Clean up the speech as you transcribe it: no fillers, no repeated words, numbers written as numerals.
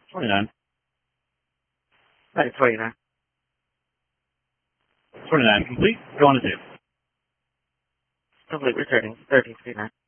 29. Right, 29. 29 complete. Go on to 2. Complete returning. 1339.